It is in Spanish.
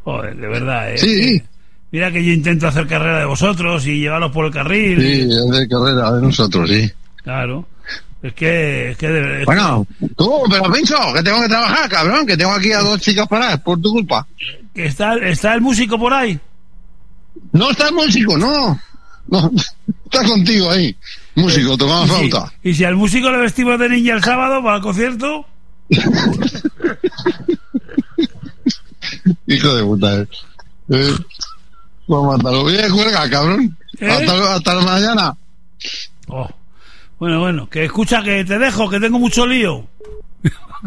Joder, de verdad, Sí. Mira que yo intento hacer carrera de vosotros y llevarlos por el carril. Sí, es de carrera de nosotros, sí. Claro. Es que Bueno, tú, pero Pincho, que tengo que trabajar, cabrón, que tengo aquí a 2 chicas paradas por tu culpa. que está el músico por ahí. No está el músico, no. No, está contigo ahí. Músico, tocando flauta. Y si al músico le vestimos de niña el sábado para el concierto. Hijo de puta, vamos a matarlo. Oye, cuelga, cabrón. Hasta mañana. Oh. Bueno, que escucha, que te dejo, que tengo mucho lío.